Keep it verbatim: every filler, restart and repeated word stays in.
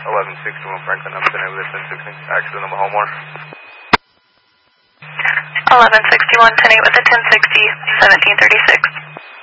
eleven sixty-one Franklin, I'm sending with a ten sixty. Accident on the Homework. eleven sixty-one, ten eight with a ten sixty, seventeen thirty-six.